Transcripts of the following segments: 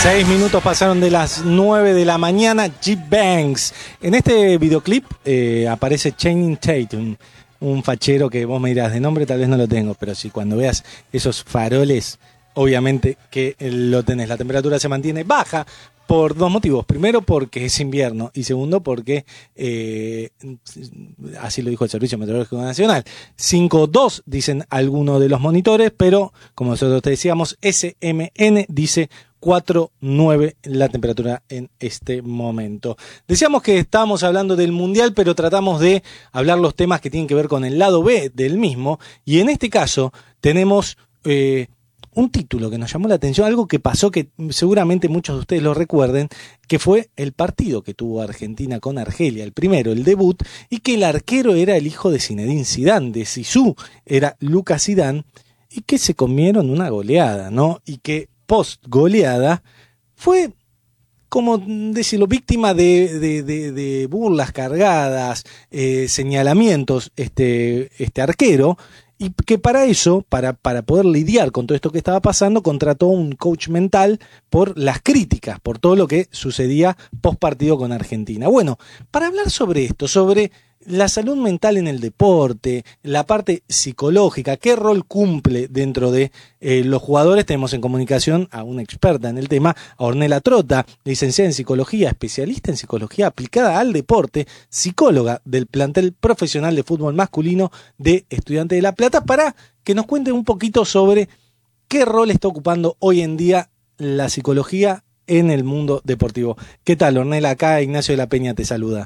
6 minutos pasaron de las 9 de la mañana. G-Banks. En este videoclip aparece Channing Tatum, un fachero que vos me dirás de nombre, tal vez no lo tengo, pero si cuando veas esos faroles, obviamente que lo tenés. La temperatura se mantiene baja por dos motivos. Primero, porque es invierno, y segundo, porque así lo dijo el Servicio Meteorológico Nacional. 5.2 dicen algunos de los monitores, pero como nosotros te decíamos, SMN dice 4.9 la temperatura en este momento. Decíamos que estábamos hablando del Mundial, pero tratamos de hablar los temas que tienen que ver con el lado B del mismo, y en este caso tenemos un título que nos llamó la atención, algo que pasó que seguramente muchos de ustedes lo recuerden, que fue el partido que tuvo Argentina con Argelia, el primero, el debut, y que el arquero era el hijo de Zinedine Zidane, de Zizou, era Lucas Zidane, y que se comieron una goleada, ¿no? Y que post goleada fue, como decirlo, víctima de burlas cargadas, señalamientos, este arquero, y que para eso, para poder lidiar con todo esto que estaba pasando, contrató un coach mental por las críticas, por todo lo que sucedía post partido con Argentina. Bueno, para hablar sobre esto, sobre la salud mental en el deporte, la parte psicológica, qué rol cumple dentro de los jugadores, tenemos en comunicación a una experta en el tema, a Ornella Trota, licenciada en psicología, especialista en psicología aplicada al deporte, psicóloga del plantel profesional de fútbol masculino de Estudiantes de La Plata, para que nos cuente un poquito sobre qué rol está ocupando hoy en día la psicología en el mundo deportivo. ¿Qué tal, Ornella? Acá Ignacio de la Peña te saluda.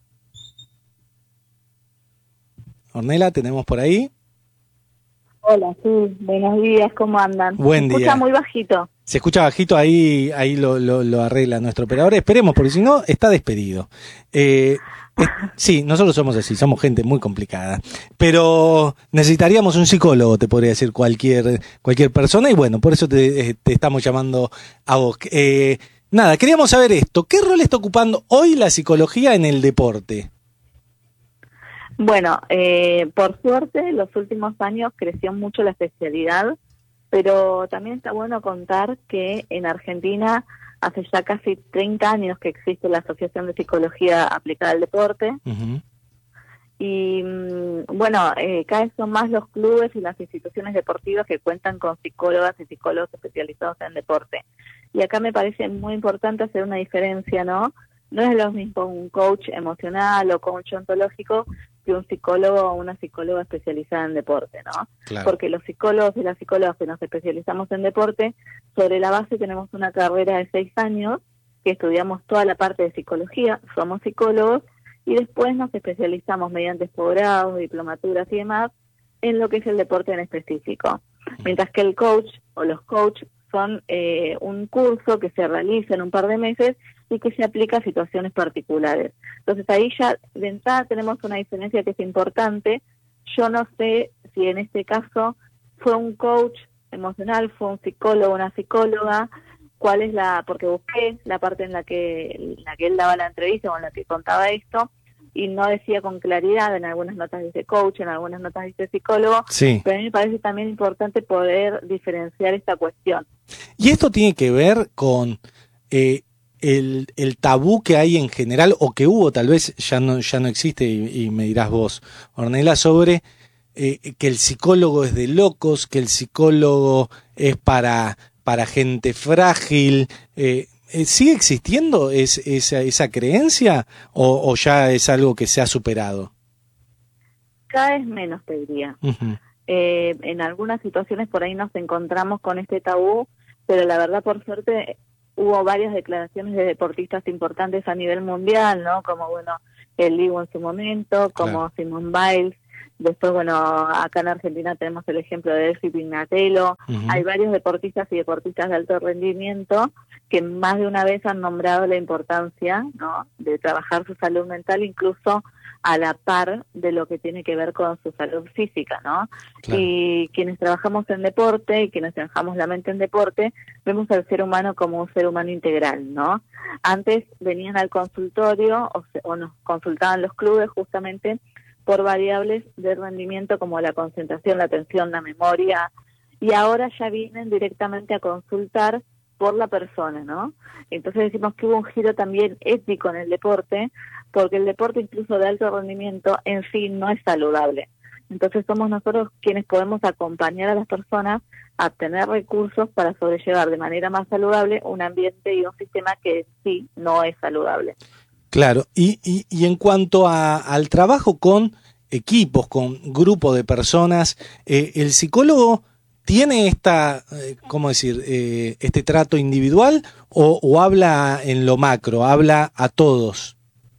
Ornella, ¿tenemos por ahí? Hola, sí, buenos días, ¿cómo andan? Buen día. Se escucha muy bajito. Se escucha bajito, ahí lo arregla nuestro operador. Esperemos, porque si no, está despedido. Sí, nosotros somos así, somos gente muy complicada. Pero necesitaríamos un psicólogo, te podría decir cualquier persona, y bueno, por eso te estamos llamando a vos. Nada, queríamos saber esto. ¿Qué rol está ocupando hoy la psicología en el deporte? Bueno, por suerte, en los últimos años creció mucho la especialidad, pero también está bueno contar que en Argentina hace ya casi 30 años que existe la Asociación de Psicología Aplicada al Deporte. Uh-huh. Y bueno, cada vez son más los clubes y las instituciones deportivas que cuentan con psicólogas y psicólogos especializados en deporte. Y acá me parece muy importante hacer una diferencia, ¿no? No es lo mismo un coach emocional o coach ontológico que un psicólogo o una psicóloga especializada en deporte, ¿no? Claro. Porque los psicólogos y las psicólogas que nos especializamos en deporte, sobre la base tenemos una carrera de 6 años que estudiamos toda la parte de psicología, somos psicólogos, y después nos especializamos mediante posgrados, diplomaturas y demás en lo que es el deporte en específico. Mientras que el coach o los coaches son un curso que se realiza en un par de meses y que se aplica a situaciones particulares. Entonces ahí ya de entrada tenemos una diferencia que es importante. Yo no sé si en este caso fue un coach emocional, fue un psicólogo, una psicóloga, cuál es porque busqué la parte en la que él daba la entrevista o en la que contaba esto, y no decía con claridad, en algunas notas dice coach, en algunas notas dice psicólogo, sí. Pero a mí me parece también importante poder diferenciar esta cuestión. Y esto tiene que ver con el tabú que hay en general, o que hubo, tal vez ya no existe, y me dirás vos, Ornella, sobre que el psicólogo es de locos, que el psicólogo es para gente frágil. ¿Sigue existiendo esa creencia o ya es algo que se ha superado? Cada vez menos, te diría. Uh-huh. En algunas situaciones por ahí nos encontramos con este tabú, pero la verdad, por suerte, hubo varias declaraciones de deportistas importantes a nivel mundial, ¿no? Como, bueno, el Dibu en su momento, como claro. Simone Biles. Después, bueno, acá en Argentina tenemos el ejemplo de Delphi Pignatello. Uh-huh. Hay varios deportistas y deportistas de alto rendimiento que más de una vez han nombrado la importancia, ¿no?, de trabajar su salud mental, incluso a la par de lo que tiene que ver con su salud física, ¿no? Claro. Y quienes trabajamos en deporte y quienes trabajamos la mente en deporte, vemos al ser humano como un ser humano integral, ¿no? Antes venían al consultorio o nos consultaban los clubes justamente por variables de rendimiento como la concentración, la atención, la memoria, y ahora ya vienen directamente a consultar por la persona, ¿no? Entonces decimos que hubo un giro también ético en el deporte, porque el deporte incluso de alto rendimiento en sí no es saludable. Entonces somos nosotros quienes podemos acompañar a las personas a tener recursos para sobrellevar de manera más saludable un ambiente y un sistema que en sí no es saludable. Claro, y en cuanto al trabajo con equipos, con grupos de personas, ¿el psicólogo tiene cómo decir, este trato individual o habla en lo macro, habla a todos?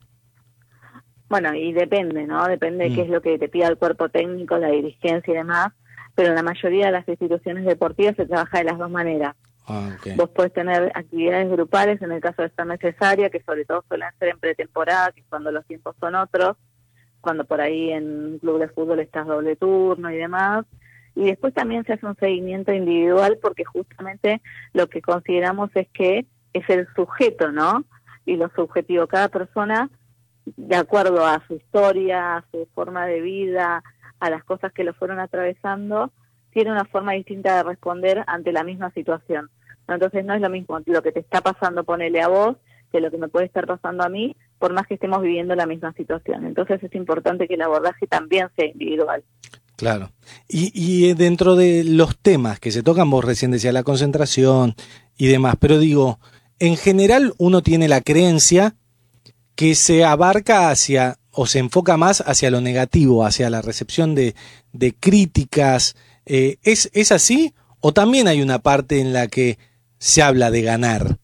Bueno, y depende, ¿no? Depende de qué es lo que te pida el cuerpo técnico, la dirigencia y demás, pero en la mayoría de las instituciones deportivas se trabaja de las dos maneras. Okay. Vos podés tener actividades grupales en el caso de estar necesaria, que sobre todo suelen ser en pretemporada, que es cuando los tiempos son otros, cuando por ahí en un club de fútbol estás doble turno y demás. Y después también se hace un seguimiento individual porque justamente lo que consideramos es que es el sujeto, ¿no? Y lo subjetivo, cada persona, de acuerdo a su historia, a su forma de vida, a las cosas que lo fueron atravesando, tiene una forma distinta de responder ante la misma situación. Entonces no es lo mismo lo que te está pasando, ponele a vos, que lo que me puede estar pasando a mí, por más que estemos viviendo la misma situación. Entonces es importante que el abordaje también sea individual. Claro. Y dentro de los temas que se tocan, vos recién decías la concentración y demás, pero digo, en general uno tiene la creencia que se abarca hacia, o se enfoca más hacia lo negativo, hacia la recepción de críticas. ¿Es así? ¿O también hay una parte en la que se habla de ganar?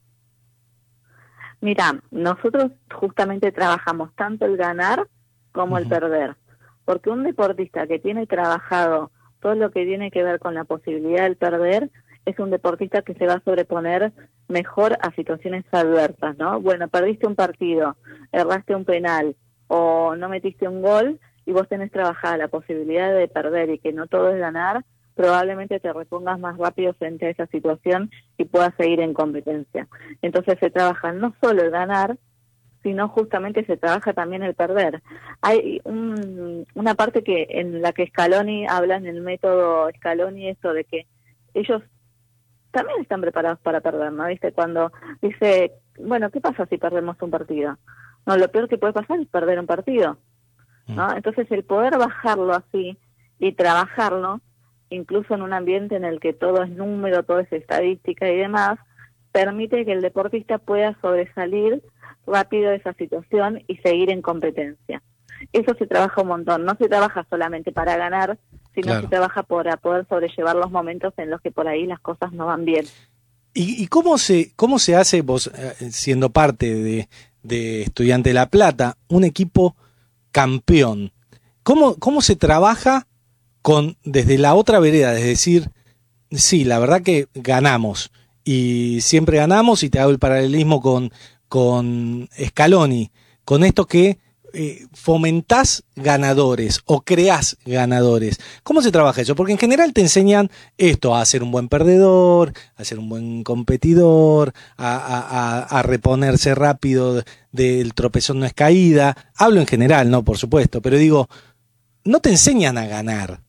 Mira, nosotros justamente trabajamos tanto el ganar como el perder, porque un deportista que tiene trabajado todo lo que tiene que ver con la posibilidad del perder es un deportista que se va a sobreponer mejor a situaciones adversas, ¿no? Bueno, perdiste un partido, erraste un penal o no metiste un gol y vos tenés trabajada la posibilidad de perder y que no todo es ganar, probablemente te repongas más rápido frente a esa situación y puedas seguir en competencia. Entonces se trabaja no solo el ganar, sino justamente se trabaja también el perder. Hay una parte que en la que Scaloni habla en el método Scaloni, esto de que ellos también están preparados para perder, ¿no? ¿Viste? Cuando dice, bueno, ¿qué pasa si perdemos un partido? No, lo peor que puede pasar es perder un partido, ¿no? Entonces el poder bajarlo así y trabajarlo, incluso en un ambiente en el que todo es número, todo es estadística y demás, permite que el deportista pueda sobresalir rápido de esa situación y seguir en competencia. Eso se trabaja un montón, no se trabaja solamente para ganar, sino se trabaja para poder sobrellevar los momentos en los que por ahí las cosas no van bien. ¿Y cómo se hace, vos siendo parte de Estudiante de La Plata, un equipo campeón? ¿Cómo se trabaja desde la otra vereda? Es decir, sí, la verdad que ganamos y siempre ganamos, y te hago el paralelismo con Scaloni, con esto que fomentás ganadores o creás ganadores. ¿Cómo se trabaja eso? Porque en general te enseñan esto, a ser un buen perdedor, a ser un buen competidor, a reponerse rápido del tropezón no es caída. Hablo en general, no, por supuesto, pero digo, no te enseñan a ganar.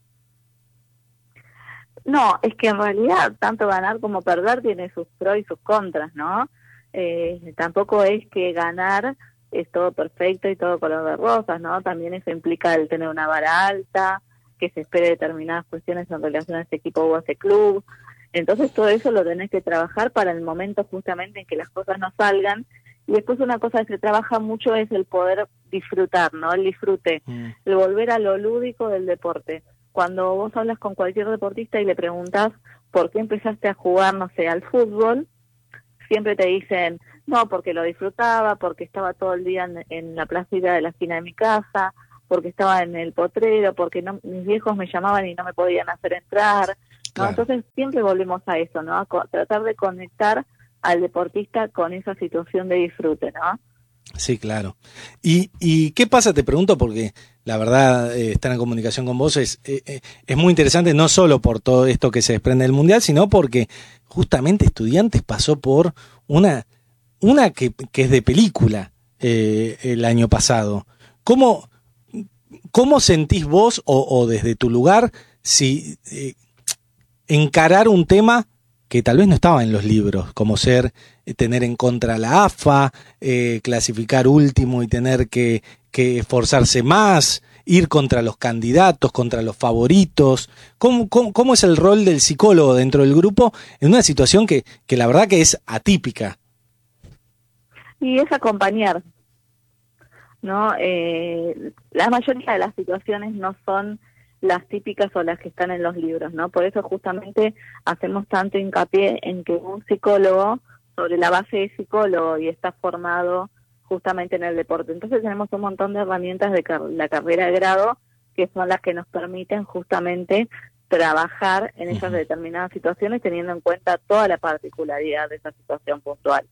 No, es que en realidad tanto ganar como perder tiene sus pros y sus contras, ¿no? Tampoco es que ganar es todo perfecto y todo color de rosas, ¿no? También eso implica el tener una vara alta, que se espere determinadas cuestiones en relación a ese equipo o a ese club. Entonces todo eso lo tenés que trabajar para el momento justamente en que las cosas no salgan. Y después una cosa que se trabaja mucho es el poder disfrutar, ¿no? El disfrute, el volver a lo lúdico del deporte. Cuando vos hablas con cualquier deportista y le preguntás por qué empezaste a jugar, no sé, al fútbol, siempre te dicen, no, porque lo disfrutaba, porque estaba todo el día en la placita de la esquina de mi casa, porque estaba en el potrero, porque mis viejos me llamaban y no me podían hacer entrar, ¿no? Claro. Entonces siempre volvemos a eso, ¿no? A tratar de conectar al deportista con esa situación de disfrute, ¿no? Sí, claro. ¿Y qué pasa? Te pregunto porque la verdad estar en comunicación con vos es muy interesante, no solo por todo esto que se desprende del Mundial, sino porque justamente Estudiantes pasó por una que es de película el año pasado. ¿Cómo sentís vos o desde tu lugar si encarar un tema que tal vez no estaba en los libros, como tener en contra la AFA, clasificar último y tener que esforzarse más, ir contra los candidatos, contra los favoritos. ¿Cómo es el rol del psicólogo dentro del grupo en una situación que la verdad que es atípica? Y es acompañar, ¿no? La mayoría de las situaciones no son las típicas o las que están en los libros, ¿no? Por eso justamente hacemos tanto hincapié en que un psicólogo, sobre la base de psicólogo y está formado justamente en el deporte. Entonces tenemos un montón de herramientas de la carrera de grado que son las que nos permiten justamente trabajar en esas determinadas situaciones teniendo en cuenta toda la particularidad de esa situación puntual.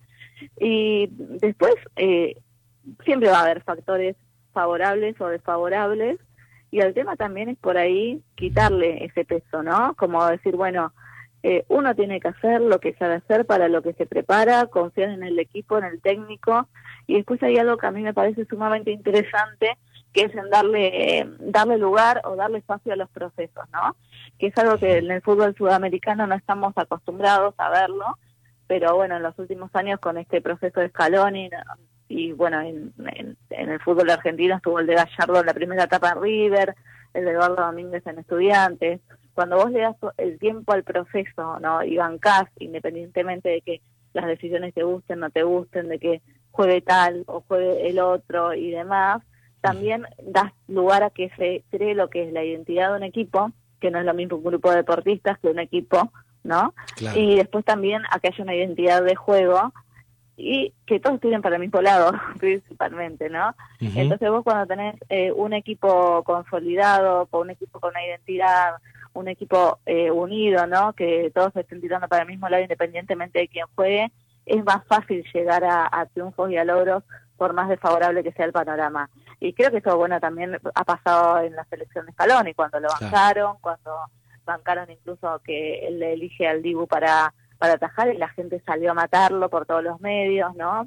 Y después siempre va a haber factores favorables o desfavorables, y el tema también es por ahí quitarle ese peso, ¿no? Como decir, bueno, uno tiene que hacer lo que sabe hacer para lo que se prepara, confiar en el equipo, en el técnico, y después hay algo que a mí me parece sumamente interesante, que es en darle lugar o darle espacio a los procesos, ¿no? Que es algo que en el fútbol sudamericano no estamos acostumbrados a verlo, pero bueno, en los últimos años con este proceso de Scaloni, y bueno, en el fútbol argentino estuvo el de Gallardo en la primera etapa en River, el de Eduardo Domínguez en Estudiantes. Cuando vos le das el tiempo al proceso, ¿no? Y bancás, independientemente de que las decisiones te gusten, no te gusten, de que juegue tal o juegue el otro y demás, también das lugar a que se cree lo que es la identidad de un equipo, que no es lo mismo un grupo de deportistas que un equipo, ¿no? Claro. Y después también a que haya una identidad de juego y que todos tiren para el mismo lado, principalmente, ¿no? Entonces vos cuando tenés un equipo consolidado, con un equipo con una identidad, un equipo unido, ¿no? Que todos estén tirando para el mismo lado independientemente de quién juegue, es más fácil llegar a triunfos y a logros por más desfavorable que sea el panorama. Y creo que eso, bueno, también ha pasado en la selección de Scaloni, cuando lo bancaron, cuando bancaron incluso que él le elige al Dibu para atajar y la gente salió a matarlo por todos los medios, ¿no?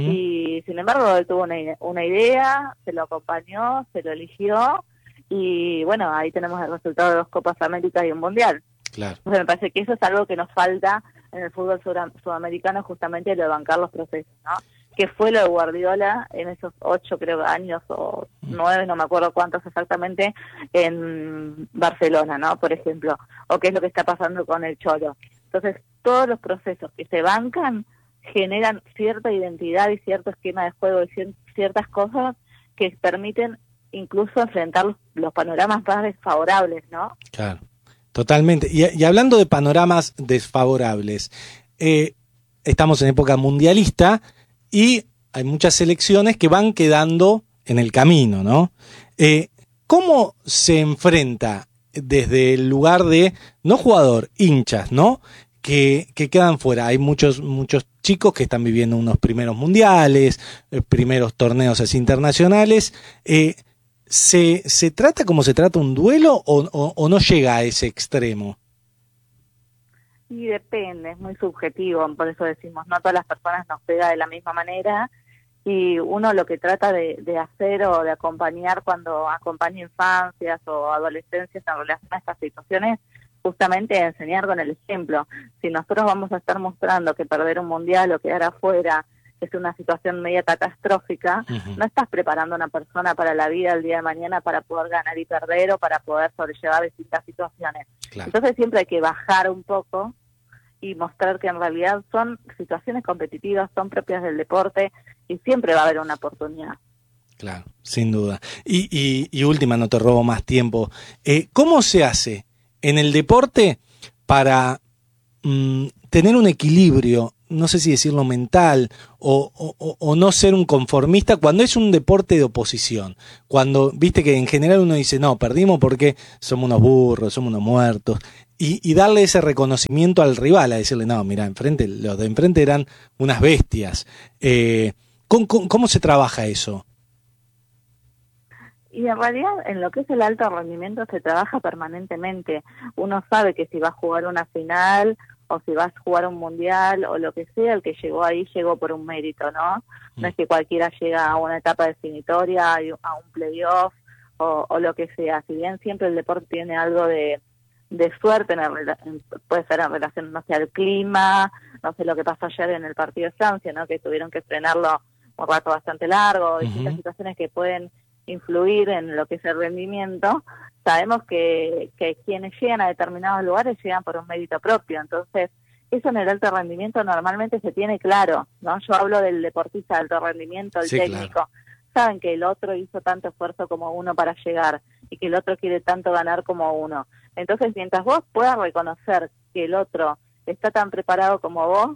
Y sin embargo él tuvo una idea, se lo acompañó, se lo eligió y bueno, ahí tenemos el resultado de 2 Copas Américas y un Mundial. Claro. Entonces me parece que eso es algo que nos falta en el fútbol sudamericano, justamente lo de bancar los procesos, ¿no? Que fue lo de Guardiola en esos 8 creo años o 9, no me acuerdo cuántos exactamente, en Barcelona, ¿no? Por ejemplo, o qué es lo que está pasando con el Cholo. Entonces, todos los procesos que se bancan generan cierta identidad y cierto esquema de juego y ciertas cosas que permiten incluso enfrentar los panoramas más desfavorables, ¿no? Claro, totalmente. Y hablando de panoramas desfavorables, estamos en época mundialista y hay muchas selecciones que van quedando en el camino, ¿no? ¿Cómo se enfrenta desde el lugar de, no jugador, hinchas, ¿no? Que quedan fuera? Hay muchos chicos que están viviendo unos primeros mundiales, primeros torneos así internacionales. ¿Se trata como se trata un duelo o no llega a ese extremo? Y depende, es muy subjetivo, por eso decimos, no todas las personas nos pega de la misma manera, y uno lo que trata de hacer o de acompañar cuando acompaña infancias o adolescencias en relación a estas situaciones, justamente enseñar con el ejemplo. Si nosotros vamos a estar mostrando que perder un mundial o quedar afuera es una situación media catastrófica, no estás preparando a una persona para la vida el día de mañana para poder ganar y perder o para poder sobrellevar distintas situaciones. Claro. Entonces siempre hay que bajar un poco y mostrar que en realidad son situaciones competitivas, son propias del deporte y siempre va a haber una oportunidad. Claro, sin duda. Y última, no te robo más tiempo. ¿Cómo se hace en el deporte para tener un equilibrio, no sé si decirlo mental, o no ser un conformista cuando es un deporte de oposición? Cuando, viste que en general uno dice, no, perdimos porque somos unos burros, somos unos muertos, y darle ese reconocimiento al rival, a decirle, no, mira, los de enfrente eran unas bestias. ¿Cómo se trabaja eso? Y en realidad en lo que es el alto rendimiento se trabaja permanentemente. Uno sabe que si va a jugar una final o si vas a jugar un mundial o lo que sea, el que llegó ahí llegó por un mérito, ¿no? No es que cualquiera llega a una etapa definitoria, a un playoff o lo que sea. Si bien siempre el deporte tiene algo de de suerte, puede ser en relación, no sé, al clima, no sé lo que pasó ayer en el partido de Francia, ¿no? Que tuvieron que frenarlo un rato bastante largo, distintas situaciones que pueden influir en lo que es el rendimiento. Sabemos que quienes llegan a determinados lugares llegan por un mérito propio, entonces eso en el alto rendimiento normalmente se tiene claro, ¿no? Yo hablo del deportista de alto rendimiento, el técnico. Claro. Saben que el otro hizo tanto esfuerzo como uno para llegar y que el otro quiere tanto ganar como uno. Entonces, mientras vos puedas reconocer que el otro está tan preparado como vos,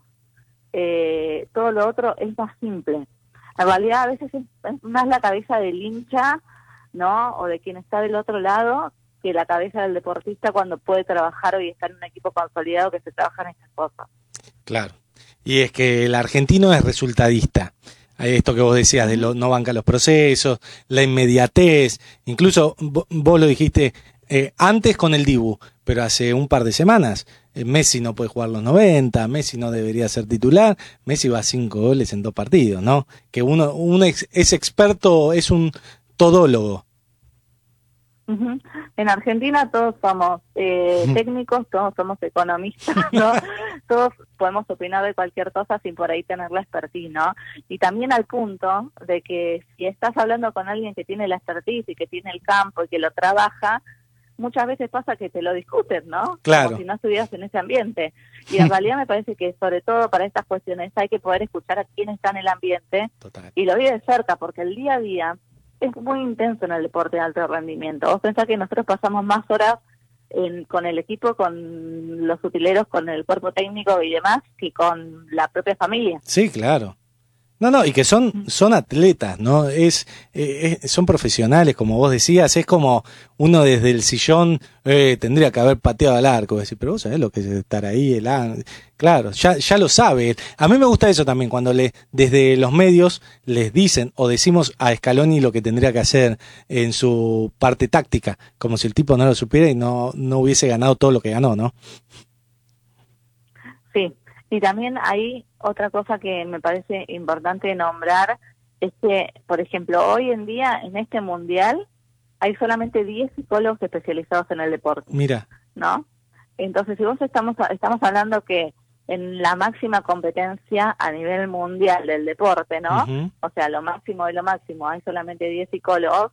todo lo otro es más simple. En realidad, a veces es más la cabeza del hincha, ¿no? O de quien está del otro lado, que la cabeza del deportista cuando puede trabajar y estar en un equipo consolidado que se trabajan estas cosas. Claro. Y es que el argentino es resultadista. Esto que vos decías de no banca los procesos, la inmediatez, incluso vos lo dijiste antes con el Dibu, pero hace un par de semanas Messi no puede jugar los 90, Messi no debería ser titular, Messi va a 5 goles en 2 partidos, ¿no? Que es experto, es un todólogo. Uh-huh. En Argentina todos somos técnicos, todos somos economistas, ¿no? Todos podemos opinar de cualquier cosa sin por ahí tener la expertise, ¿no? Y también al punto de que si estás hablando con alguien que tiene la expertise y que tiene el campo y que lo trabaja, muchas veces pasa que te lo discuten, ¿no? Claro. Como si no estuvieras en ese ambiente. Y en realidad me parece que sobre todo para estas cuestiones hay que poder escuchar a quién está en el ambiente. Total. Y lo vi de cerca, porque el día a día es muy intenso en el deporte de alto rendimiento. Vos pensás que nosotros pasamos más horas con el equipo, con los utileros, con el cuerpo técnico y demás, que con la propia familia. Sí, claro. No, y que son atletas, ¿no? Son profesionales, como vos decías, es como uno desde el sillón tendría que haber pateado al arco, decir, pero vos sabés lo que es estar ahí, claro, ya lo sabe. A mí me gusta eso también, cuando desde los medios les dicen o decimos a Scaloni lo que tendría que hacer en su parte táctica, como si el tipo no lo supiera y no hubiese ganado todo lo que ganó, ¿no? Sí. Y también hay otra cosa que me parece importante nombrar, es que, por ejemplo, hoy en día en este mundial hay solamente 10 psicólogos especializados en el deporte. Mira. ¿No? Entonces, si vos estamos hablando que en la máxima competencia a nivel mundial del deporte, ¿no? Uh-huh. O sea, lo máximo de lo máximo, hay solamente 10 psicólogos.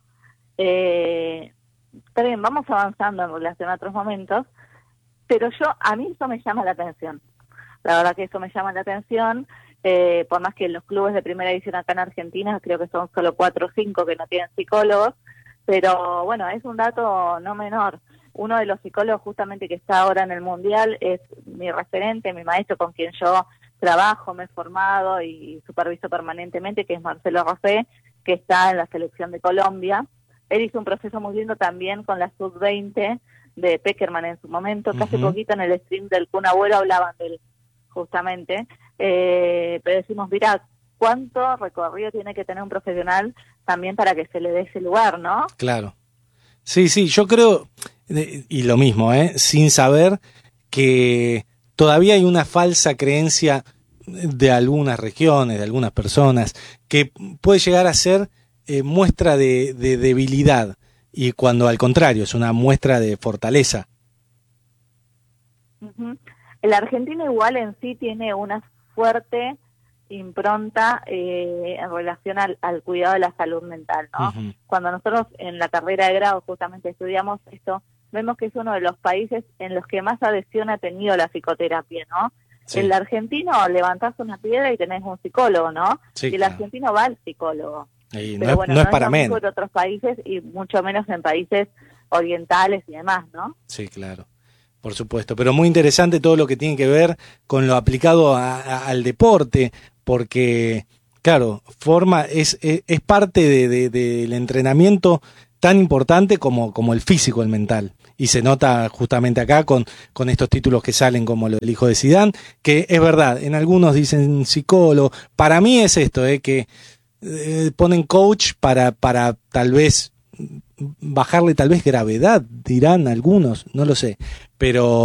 Está bien, vamos avanzando en relación a otros momentos, pero a mí eso me llama la atención. La verdad que eso me llama la atención, por más que los clubes de primera división acá en Argentina, creo que son solo 4 o 5 que no tienen psicólogos, pero bueno, es un dato no menor. Uno de los psicólogos justamente que está ahora en el Mundial es mi referente, mi maestro con quien yo trabajo, me he formado y superviso permanentemente, que es Marcelo Rosé, que está en la selección de Colombia. Él hizo un proceso muy lindo también con la sub-20 de Peckerman en su momento, que hace poquito en el stream del Kun Agüero hablaban de él, justamente, pero decimos, mirá, cuánto recorrido tiene que tener un profesional también para que se le dé ese lugar, ¿no? Claro. Sí, yo creo, y lo mismo, sin saber que todavía hay una falsa creencia de algunas regiones, de algunas personas, que puede llegar a ser muestra de debilidad, y cuando al contrario es una muestra de fortaleza. Uh-huh. El argentino igual en sí tiene una fuerte impronta en relación al cuidado de la salud mental, ¿no? Uh-huh. Cuando nosotros en la carrera de grado justamente estudiamos esto, vemos que es uno de los países en los que más adhesión ha tenido la psicoterapia, ¿no? Sí. El argentino levantás una piedra y tenés un psicólogo, ¿no? Sí, y el argentino va al psicólogo. Y pero no es para menos. En otros países y mucho menos en países orientales y demás, ¿no? Sí, claro. Por supuesto, pero muy interesante todo lo que tiene que ver con lo aplicado al deporte, porque, claro, es parte del entrenamiento tan importante como el físico, el mental. Y se nota justamente acá con estos títulos que salen como el hijo de Zidane, que es verdad, en algunos dicen psicólogo. Para mí es esto, que ponen coach para tal vez bajarle tal vez gravedad, dirán algunos, no lo sé, pero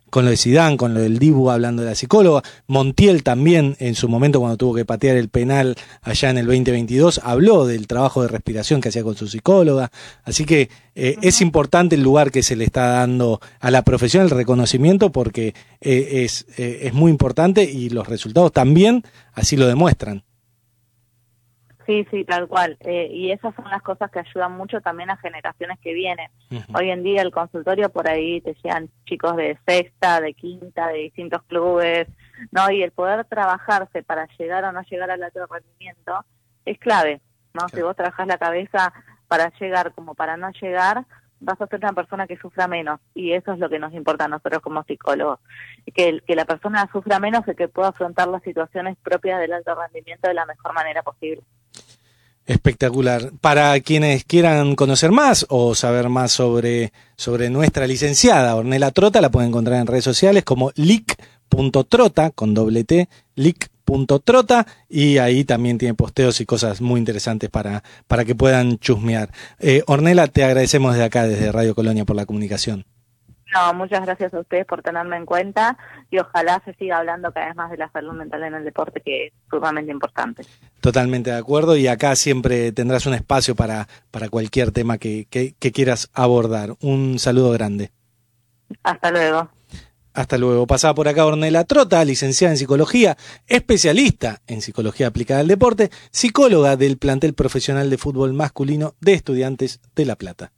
con lo de Zidane, con lo del Dibu hablando de la psicóloga. Montiel también, en su momento cuando tuvo que patear el penal allá en el 2022, habló del trabajo de respiración que hacía con su psicóloga. Así que es importante el lugar que se le está dando a la profesión, el reconocimiento, porque es muy importante y los resultados también así lo demuestran. Sí, tal cual. Y esas son las cosas que ayudan mucho también a generaciones que vienen. Uh-huh. Hoy en día el consultorio por ahí te llegan chicos de sexta, de quinta, de distintos clubes, ¿no? Y el poder trabajarse para llegar o no llegar al alto rendimiento es clave, ¿no? Claro. Si vos trabajás la cabeza para llegar como para no llegar, vas a ser una persona que sufra menos. Y eso es lo que nos importa a nosotros como psicólogos. Que la persona sufra menos y que pueda afrontar las situaciones propias del alto rendimiento de la mejor manera posible. Espectacular. Para quienes quieran conocer más o saber más sobre nuestra licenciada Ornella Trota, la pueden encontrar en redes sociales como lic.trota, con doble T, lic.trota, y ahí también tiene posteos y cosas muy interesantes para que puedan chusmear. Ornella, te agradecemos desde acá, desde Radio Colonia, por la comunicación. No, muchas gracias a ustedes por tenerme en cuenta y ojalá se siga hablando cada vez más de la salud mental en el deporte, que es sumamente importante. Totalmente de acuerdo, y acá siempre tendrás un espacio para cualquier tema que quieras abordar. Un saludo grande. Hasta luego. Hasta luego. Pasaba por acá Ornella Trota, licenciada en psicología, especialista en psicología aplicada al deporte, psicóloga del plantel profesional de fútbol masculino de Estudiantes de La Plata.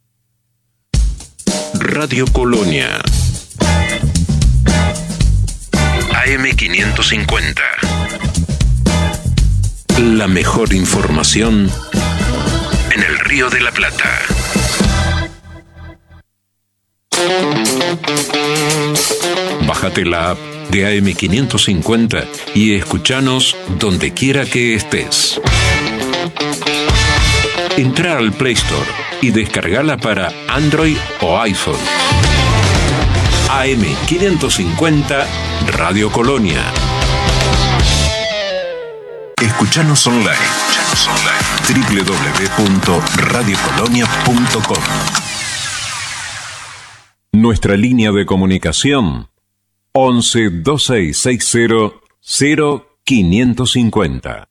Radio Colonia AM550. La mejor información en el Río de la Plata. Bájate la app de AM550 y escúchanos donde quiera que estés. Entra al Play Store y descargala para Android o iPhone. AM550 Radio Colonia. Escuchanos online. www.radiocolonia.com. Nuestra línea de comunicación 11 2660 0550.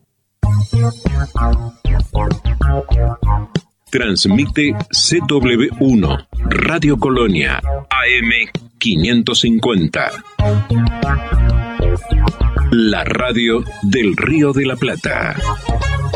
Transmite CW1 Radio Colonia AM550. La radio del Río de la Plata.